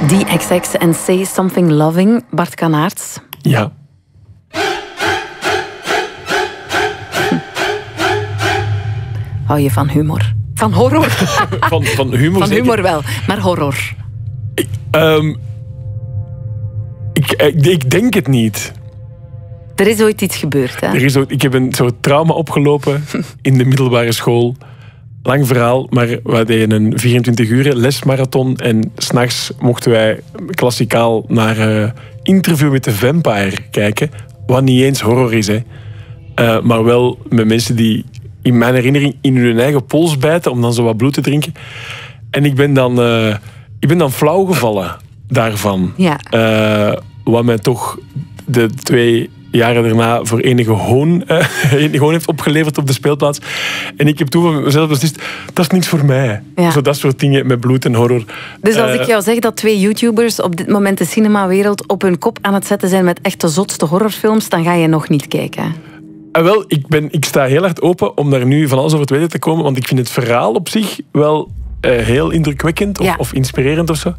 DXX en Say Something Loving, Bart Kanaerts. Ja. Hou je van humor? Van horror? van humor. Van humor wel, maar horror. Ik denk het niet. Er is ooit iets gebeurd, hè? Ik heb een soort trauma opgelopen in de middelbare school. Lang verhaal, maar we deden een 24 uur lesmarathon en 's nachts mochten wij klassikaal naar Interview with the Vampire kijken. Wat niet eens horror is, hè. Maar wel met mensen die in mijn herinnering in hun eigen pols bijten om dan zo wat bloed te drinken. En ik ben dan flauw gevallen daarvan. Ja. Wat mij toch de 2 jaren daarna voor enige hoon heeft opgeleverd op de speelplaats. En ik heb toen van mezelf beslist, dat is niks voor mij. Ja. Zo dat soort dingen met bloed en horror. Dus als ik jou zeg dat 2 YouTubers op dit moment de cinemawereld op hun kop aan het zetten zijn met echt de zotste horrorfilms, dan ga je nog niet kijken. Wel, ik sta heel hard open om daar nu van alles over te weten te komen, want ik vind het verhaal op zich wel heel indrukwekkend of inspirerend of zo.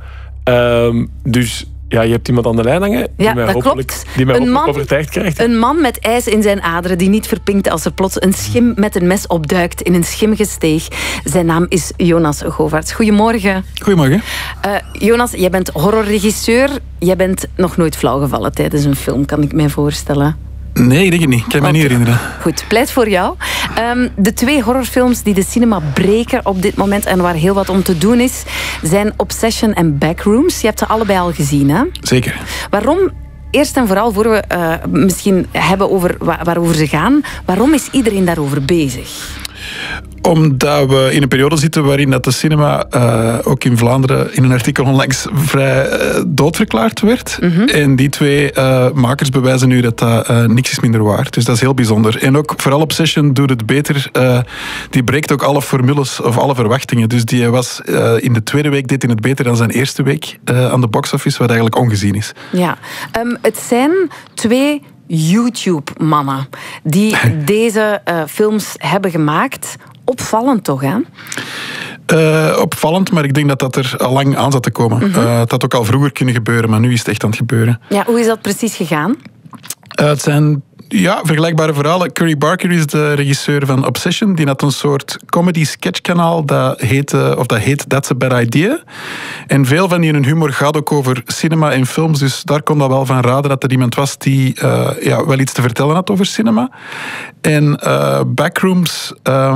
Dus ja, je hebt iemand aan de lijn hangen die mij hopelijk overtuigd krijgt. Een man met ijs in zijn aderen die niet verpinkt als er plots een schim met een mes opduikt in een schimmige steeg. Zijn naam is Jonas Govaerts. Goedemorgen. Goedemorgen. Jonas, jij bent horrorregisseur. Jij bent nog nooit flauw gevallen tijdens een film, kan ik mij voorstellen. Nee, ik denk het niet. Ik kan me niet herinneren. Goed, pleit voor jou. De 2 horrorfilms die de cinema breken op dit moment en waar heel wat om te doen is, zijn Obsession en Backrooms. Je hebt ze allebei al gezien, hè? Zeker. Waarom, eerst en vooral, voor we misschien hebben over waarover ze gaan, waarom is iedereen daarover bezig? Omdat we in een periode zitten waarin dat de cinema, ook in Vlaanderen, in een artikel onlangs vrij doodverklaard werd. Mm-hmm. En die 2 makers bewijzen nu dat niks is minder waar. Dus dat is heel bijzonder. En ook vooral Obsession doet het beter. Die breekt ook alle formules of alle verwachtingen. Dus die was in de 2e week deed hij het beter dan zijn eerste week aan de box-office, wat eigenlijk ongezien is. Ja, het zijn 2 YouTube-mannen die deze films hebben gemaakt. Opvallend toch, hè? Opvallend, maar ik denk dat er al lang aan zat te komen. Mm-hmm. Het had ook al vroeger kunnen gebeuren, maar nu is het echt aan het gebeuren. Ja, hoe is dat precies gegaan? Het zijn vergelijkbare verhalen. Curry Barker is de regisseur van Obsession. Die had een soort comedy-sketchkanaal dat heet That's a Bad Idea. En veel van die hun humor gaat ook over cinema en films. Dus daar kon dat wel van raden dat er iemand was die wel iets te vertellen had over cinema. En Backrooms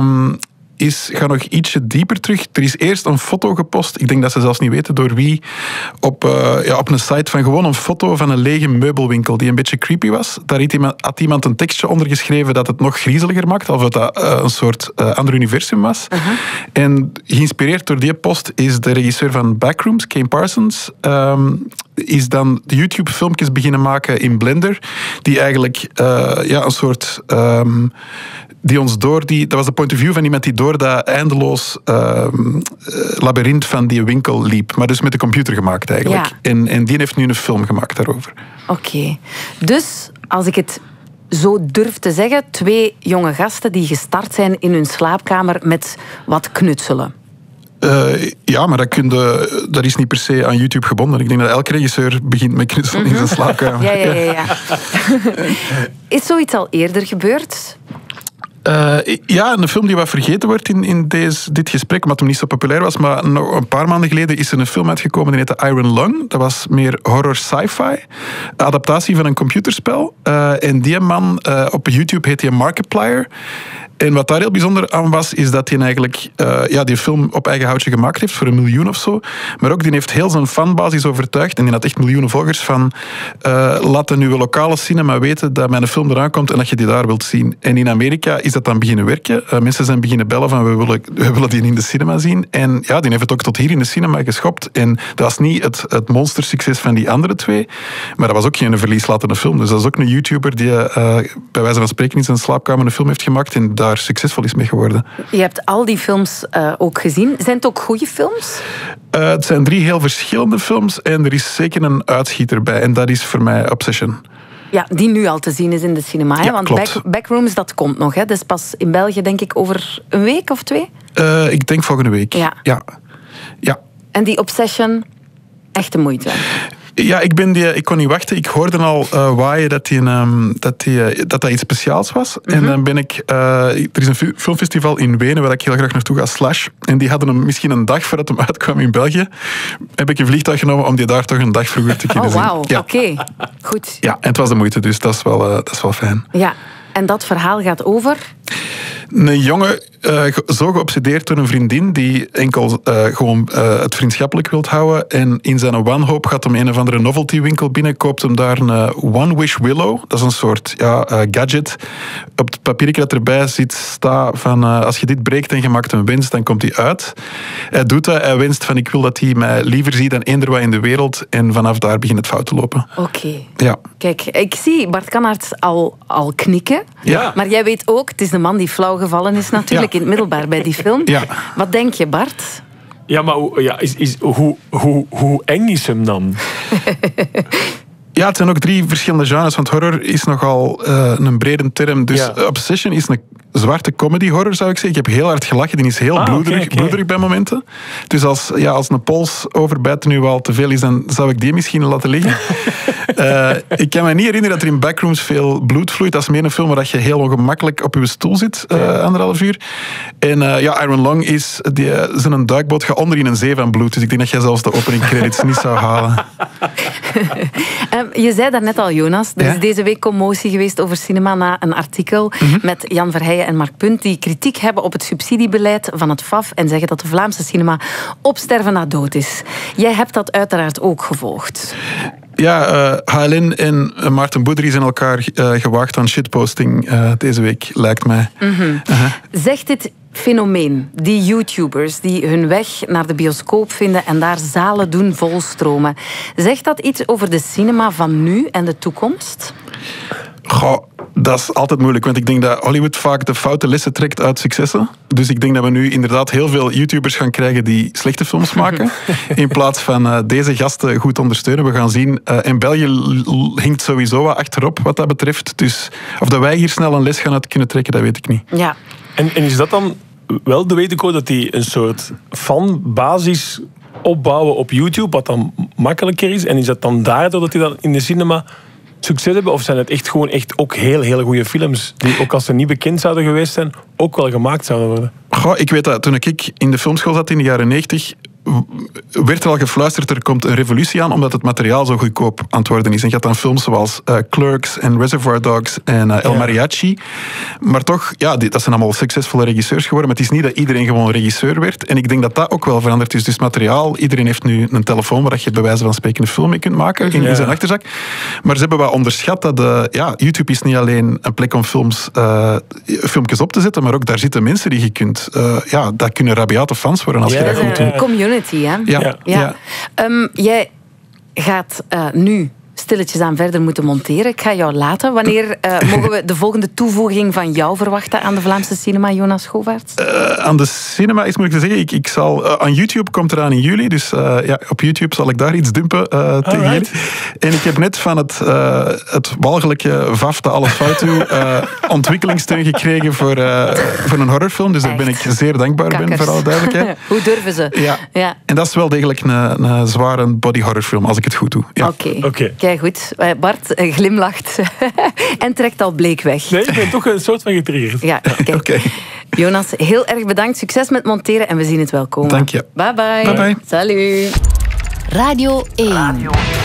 gaat nog ietsje dieper terug. Er is eerst een foto gepost, ik denk dat ze zelfs niet weten door wie, op een site van gewoon een foto van een lege meubelwinkel die een beetje creepy was. Daar had iemand een tekstje onder geschreven dat het nog griezeliger maakt, alsof dat een soort ander universum was. Uh-huh. En geïnspireerd door die post is de regisseur van Backrooms, Kane Parsons, is dan de YouTube-filmpjes beginnen maken in Blender, die eigenlijk een soort die ons dat was de point of view van iemand die door dat eindeloos labyrint van die winkel liep. Maar dus met de computer gemaakt eigenlijk. Ja. En die heeft nu een film gemaakt daarover. Oké. Dus, als ik het zo durf te zeggen, 2 jonge gasten die gestart zijn in hun slaapkamer met wat knutselen. Maar dat is niet per se aan YouTube gebonden. Ik denk dat elke regisseur begint met knutselen in zijn slaapkamer. Ja. Is zoiets al eerder gebeurd? Een film die wat vergeten wordt in dit gesprek, omdat hem niet zo populair was, maar nog een paar maanden geleden is er een film uitgekomen die heette Iron Lung. Dat was meer horror sci-fi. Adaptatie van een computerspel. En die man, op YouTube heet hij Markiplier. En wat daar heel bijzonder aan was, is dat hij eigenlijk die film op eigen houtje gemaakt heeft voor 1 miljoen of zo. Maar ook die heeft heel zijn fanbasis overtuigd, en die had echt miljoenen volgers, van laat de nieuwe lokale cinema weten dat mijn film eraan komt en dat je die daar wilt zien. En in Amerika is dat dan beginnen werken. Mensen zijn beginnen bellen van we willen die in de cinema zien. En die heeft het ook tot hier in de cinema geschopt. En dat was niet het monstersucces van die andere 2, maar dat was ook geen verlieslatende film. Dus dat is ook een YouTuber die bij wijze van spreken in zijn slaapkamer een film heeft gemaakt en daar succesvol is mee geworden. Je hebt al die films ook gezien. Zijn het ook goede films? Het zijn 3 heel verschillende films en er is zeker een uitschieter bij. En dat is voor mij Obsession. Ja, die nu al te zien is in de cinema. Ja, want Backrooms, dat komt nog. Hè? Dat is pas in België, denk ik, over een week of 2? Ik denk volgende week. Ja. Ja. En die Obsession? Echt de moeite. Ja, ik kon niet wachten. Ik hoorde al waaien dat iets speciaals was. En dan ben ik... er is een filmfestival in Wenen waar ik heel graag naartoe ga, Slash. En die hadden hem misschien een dag voordat hem uitkwam in België. Heb ik een vliegtuig genomen om die daar toch een dag vroeger te kunnen zien. Oh, wauw. Ja. Oké. Goed. Ja, en het was de moeite, dus dat is wel fijn. Ja. En dat verhaal gaat over... Een jongen, zo geobsedeerd door een vriendin die enkel gewoon het vriendschappelijk wilt houden. En in zijn wanhoop gaat hem een of andere novelty winkel binnen, koopt hem daar een One Wish Willow. Dat is een soort gadget. Op het papiertje dat erbij zit staat van als je dit breekt en je maakt een winst, dan komt hij uit. Hij doet dat, hij wenst van ik wil dat hij mij liever ziet dan eender wat in de wereld. En vanaf daar begint het fout te lopen. Oké. Ja. Kijk, ik zie Bart Kannaerts al knikken. Ja. Maar jij weet ook, het is de man die flauw gevallen is natuurlijk in het middelbaar bij die film. Ja. Wat denk je, Bart? Ja, maar hoe eng is hem dan? Ja, het zijn ook 3 verschillende genres, want horror is nogal een brede term. Dus Obsession is een zwarte comedy-horror, zou ik zeggen. Ik heb heel hard gelachen, die is heel bloederig bij momenten. Dus als een pols overbijten nu wel te veel is, dan zou ik die misschien laten liggen. Ik kan me niet herinneren dat er in Backrooms veel bloed vloeit. Dat is meer een film waar je heel ongemakkelijk op je stoel zit, 1,5 uur. En Iron Lung is zijn duikboot gaat onder in een zee van bloed. Dus ik denk dat jij zelfs de opening credits niet zou halen. Je zei daarnet al, Jonas, er is deze week commotie geweest over cinema na een artikel met Jan Verheijen en Mark Punt die kritiek hebben op het subsidiebeleid van het FAF en zeggen dat de Vlaamse cinema op sterven na dood is. Jij hebt dat uiteraard ook gevolgd. Ja, HLN en Maarten Boudry zijn elkaar gewaagd aan shitposting deze week, lijkt mij. Zegt dit fenomeen, die YouTubers die hun weg naar de bioscoop vinden en daar zalen doen volstromen, zegt dat iets over de cinema van nu en de toekomst? Goh, dat is altijd moeilijk, want ik denk dat Hollywood vaak de foute lessen trekt uit successen. Dus ik denk dat we nu inderdaad heel veel YouTubers gaan krijgen die slechte films maken, in plaats van deze gasten goed ondersteunen. We gaan zien, en België hinkt sowieso wat achterop wat dat betreft. Dus of dat wij hier snel een les gaan uit kunnen trekken, dat weet ik niet. Ja. En is dat dan wel de way to go, dat die een soort fanbasis opbouwen op YouTube, wat dan makkelijker is? En is dat dan daardoor dat die dan in de cinema succes hebben? Of zijn het echt ook heel, heel goede films die, ook als ze niet bekend zouden geweest zijn, ook wel gemaakt zouden worden? Goh, ik weet dat toen ik in de filmschool zat in de jaren 90... werd er al gefluisterd, er komt een revolutie aan omdat het materiaal zo goedkoop aan het worden is. En je had dan films zoals Clerks en Reservoir Dogs en El Mariachi. Maar toch, dat zijn allemaal succesvolle regisseurs geworden. Maar het is niet dat iedereen gewoon regisseur werd. En ik denk dat dat ook wel veranderd is. Dus materiaal, iedereen heeft nu een telefoon waar je bij wijze van spreken een film mee kunt maken in zijn achterzak. Maar ze hebben wel onderschat dat YouTube is niet alleen een plek om filmpjes op te zetten, maar ook daar zitten mensen die je kunt... dat kunnen rabiate fans worden als je dat goed doet. Community, hè? Ja. Jij gaat nu stilletjes aan verder moeten monteren. Ik ga jou laten. Wanneer mogen we de volgende toevoeging van jou verwachten aan de Vlaamse cinema, Jonas Schoevaerts? Aan de cinema is moeilijk te zeggen. Ik zal, aan YouTube komt eraan in juli. Dus op YouTube zal ik daar iets dumpen tegen jullie. En ik heb net van het walgelijke VAF dat alles fout doet ontwikkelingssteun gekregen voor een horrorfilm. Dus daar ben ik zeer dankbaar ben, voor alle duidelijkheid. Hoe durven ze? Ja. En dat is wel degelijk een zware body horrorfilm, als ik het goed doe. Ja. Oké. Kijk goed. Bart glimlacht en trekt al bleek weg. Nee, ik ben toch een soort van getriggerd. Ja, Oké. Jonas, heel erg bedankt. Succes met monteren en we zien het wel komen. Dank je. Bye bye. Bye bye. Salut. Radio 1.